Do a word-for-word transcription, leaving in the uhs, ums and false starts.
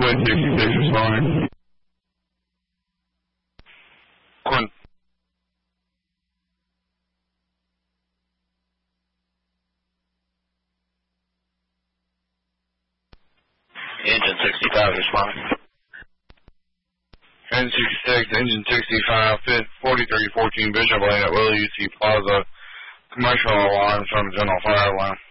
Quinn sixty-six responding. Quinn. Engine sixty-five responding. N sixty-six, engine sixty-five, fit forty-three fourteen Bishop Lane at Willie U C Plaza. Commercial alarms from General Fire Line.